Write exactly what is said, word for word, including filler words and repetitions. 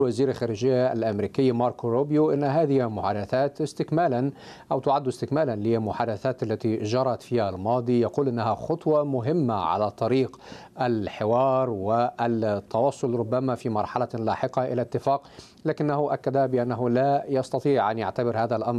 وزير الخارجية الأمريكي ماركو روبيو أن هذه محادثات استكمالا أو تعد استكمالا لمحادثات التي جرت في الماضي. يقول أنها خطوة مهمة على طريق الحوار والتوصل ربما في مرحلة لاحقة إلى اتفاق، لكنه أكد بأنه لا يستطيع أن يعتبر هذا الأمر